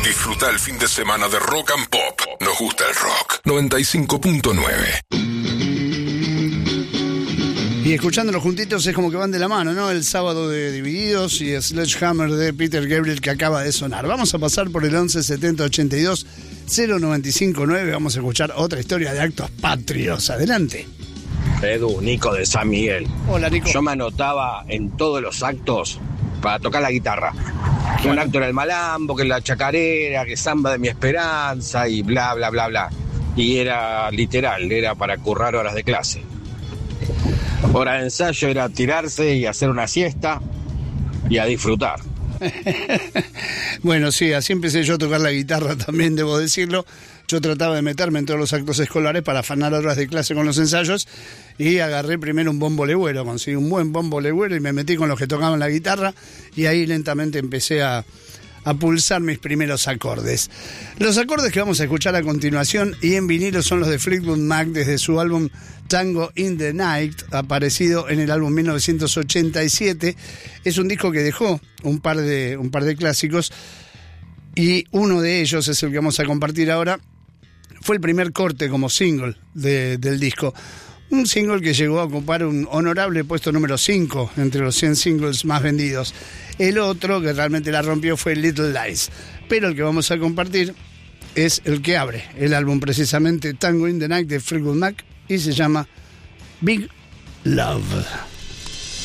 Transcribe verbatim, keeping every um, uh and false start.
Disfruta el fin de semana de Rock and Pop. Nos gusta el rock. noventa y cinco punto nueve. Y escuchándolos juntitos es como que van de la mano, ¿no? El sábado de Divididos y Sledgehammer de Peter Gabriel que acaba de sonar. Vamos a pasar por el once setenta ochenta y dos cero noventa y cinco nueve. Vamos a escuchar otra historia de actos patrios. Adelante. Edu, Nico de San Miguel. Hola, Nico. Yo me anotaba en todos los actos para tocar la guitarra. Que un acto era el malambo, que la chacarera, que samba de mi esperanza y bla, bla, bla, bla. Y era literal, era para currar horas de clase. Hora de ensayo era tirarse y hacer una siesta y a disfrutar. Bueno, sí, así empecé yo a tocar la guitarra también, debo decirlo. Yo trataba de meterme en todos los actos escolares para afanar horas de clase con los ensayos y agarré primero un bombo legüero, conseguí un buen bombo legüero y me metí con los que tocaban la guitarra y ahí lentamente empecé a, a pulsar mis primeros acordes. Los acordes que vamos a escuchar a continuación y en vinilo son los de Fleetwood Mac desde su álbum Tango in the Night, aparecido en el álbum mil novecientos ochenta y siete. Es un disco que dejó un par de, un par de clásicos y uno de ellos es el que vamos a compartir ahora. Fue el primer corte como single de, del disco. Un single que llegó a ocupar un honorable puesto número cinco entre los cien singles más vendidos. El otro que realmente la rompió fue Little Lies. Pero el que vamos a compartir es el que abre el álbum, precisamente Tango in the Night de Fleetwood Mac, y se llama Big Love.